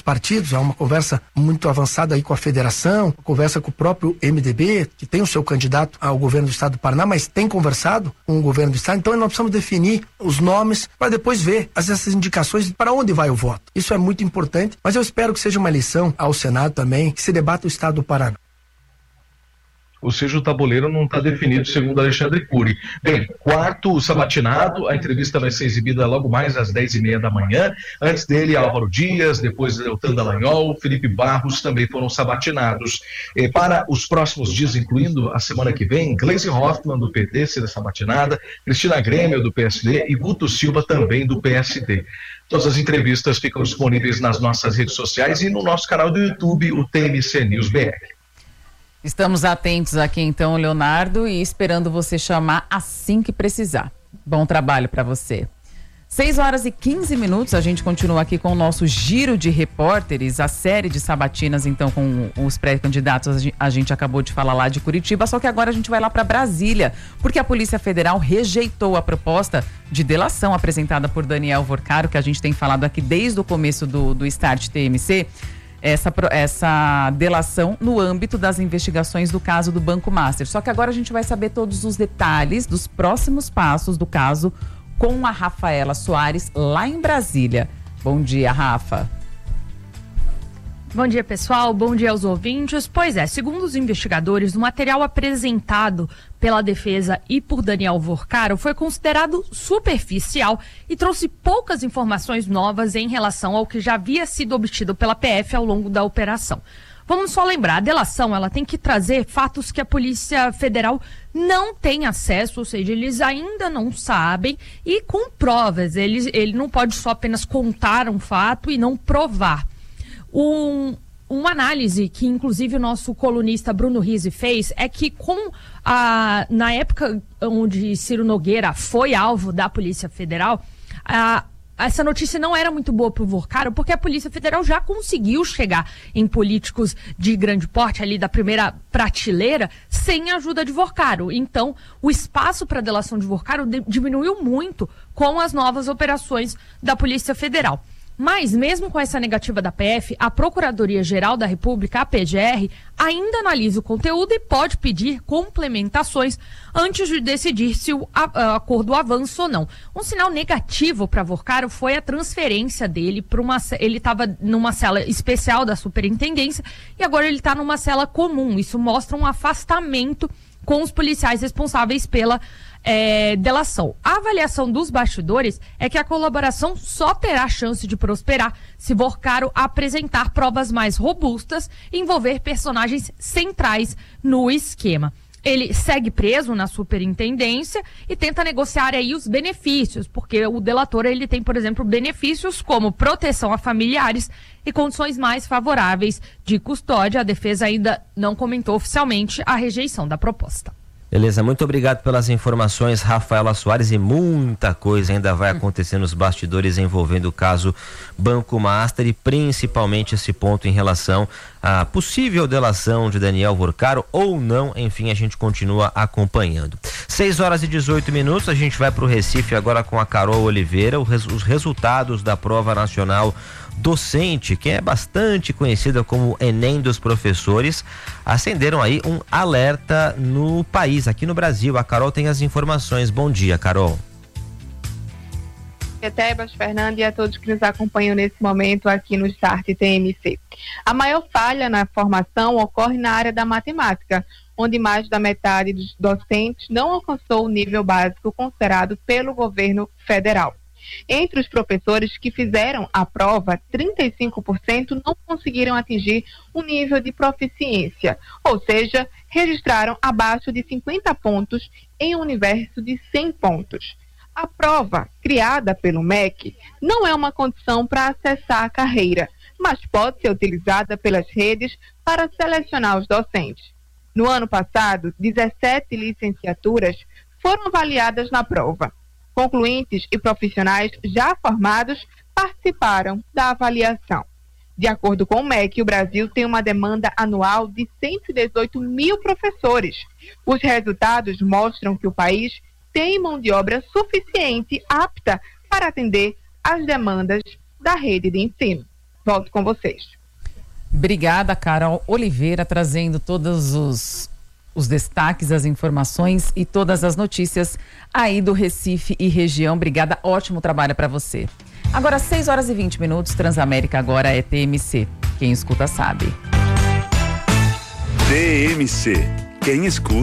partidos, há uma conversa muito avançada aí com a federação, conversa com o próprio MDB, que tem o seu candidato ao governo do estado do Paraná, mas tem conversado com o governo do estado. Então nós precisamos definir os nomes para depois ver essas indicações para onde vai o voto. Isso é muito importante, mas eu espero que seja uma eleição ao Senado também, que se debata o estado do Paraná. Ou seja, o tabuleiro não está definido, segundo Alexandre Cury. Bem, quarto sabatinado, a entrevista vai ser exibida logo mais às 10h30 da manhã. Antes dele, Álvaro Dias, depois Deltan Dallagnol, Felipe Barros também foram sabatinados. Para os próximos dias, incluindo a semana que vem, Gleisi Hoffmann, do PT, será sabatinada, Cristina Grêmio, do PSD, e Guto Silva, também do PSD. Todas as entrevistas ficam disponíveis nas nossas redes sociais e no nosso canal do YouTube, o TMC News BR. Estamos atentos aqui então, Leonardo, e esperando você chamar assim que precisar. Bom trabalho para você. 6h15, a gente continua aqui com o nosso giro de repórteres, a série de sabatinas então com os pré-candidatos, a gente acabou de falar lá de Curitiba, só que agora a gente vai lá para Brasília, porque a Polícia Federal rejeitou a proposta de delação apresentada por Daniel Vorcaro, que a gente tem falado aqui desde o começo do Start TMC, essa delação no âmbito das investigações do caso do Banco Master. Só que agora a gente vai saber todos os detalhes dos próximos passos do caso com a Rafaela Soares lá em Brasília. Bom dia, Rafa. Bom dia, pessoal. Bom dia aos ouvintes. Pois é, segundo os investigadores, o material apresentado pela defesa e por Daniel Vorcaro foi considerado superficial e trouxe poucas informações novas em relação ao que já havia sido obtido pela PF ao longo da operação. Vamos só lembrar, a delação ela tem que trazer fatos que a Polícia Federal não tem acesso, ou seja, eles ainda não sabem, e com provas. Ele não pode só apenas contar um fato e não provar. Uma análise que, inclusive, o nosso colunista Bruno Rizzi fez é que na época onde Ciro Nogueira foi alvo da Polícia Federal, essa notícia não era muito boa para o Vorcaro, porque a Polícia Federal já conseguiu chegar em políticos de grande porte, ali da primeira prateleira, sem a ajuda de Vorcaro. Então, o espaço para a delação de Vorcaro diminuiu muito com as novas operações da Polícia Federal. Mas, mesmo com essa negativa da PF, a Procuradoria-Geral da República, a PGR, ainda analisa o conteúdo e pode pedir complementações antes de decidir se o acordo avança ou não. Um sinal negativo para Vorcaro foi a transferência dele para ele estava numa cela especial da superintendência e agora ele está numa cela comum. Isso mostra um afastamento com os policiais responsáveis pela delação. A avaliação dos bastidores é que a colaboração só terá chance de prosperar se Vorcaro apresentar provas mais robustas e envolver personagens centrais no esquema. Ele segue preso na superintendência e tenta negociar aí os benefícios, porque o delator ele tem, por exemplo, benefícios como proteção a familiares e condições mais favoráveis de custódia. A defesa ainda não comentou oficialmente a rejeição da proposta. Beleza, muito obrigado pelas informações, Rafaela Soares, e muita coisa ainda vai acontecer nos bastidores envolvendo o caso Banco Master e principalmente esse ponto em relação à possível delação de Daniel Vorcaro ou não, enfim, a gente continua acompanhando. 6h18, a gente vai para o Recife agora com a Carol Oliveira, os resultados da prova nacional docente, que é bastante conhecida como Enem dos professores, acenderam aí um alerta no país, aqui no Brasil. A Carol tem as informações. Bom dia, Carol. Tebas, Fernando e a todos que nos acompanham nesse momento aqui no Start TMC. A maior falha na formação ocorre na área da matemática, onde mais da metade dos docentes não alcançou o nível básico considerado pelo governo federal. Entre os professores que fizeram a prova, 35% não conseguiram atingir o nível de proficiência, ou seja, registraram abaixo de 50 pontos em um universo de 100 pontos. A prova, criada pelo MEC, não é uma condição para acessar a carreira, mas pode ser utilizada pelas redes para selecionar os docentes. No ano passado, 17 licenciaturas foram avaliadas na prova. Concluintes e profissionais já formados participaram da avaliação. De acordo com o MEC, o Brasil tem uma demanda anual de 118 mil professores. Os resultados mostram que o país tem mão de obra suficiente apta para atender às demandas da rede de ensino. volto com vocês. Obrigada, Carol Oliveira, trazendo todos os destaques, as informações e todas as notícias aí do Recife e região. Obrigada, ótimo trabalho para você. Agora, 6h20, Transamérica agora é TMC. Quem escuta sabe. TMC. Quem escuta